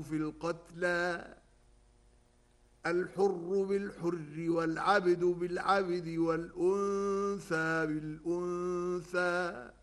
في القتلى الحر بالحر والعبد بالعبد والأنثى بالأنثى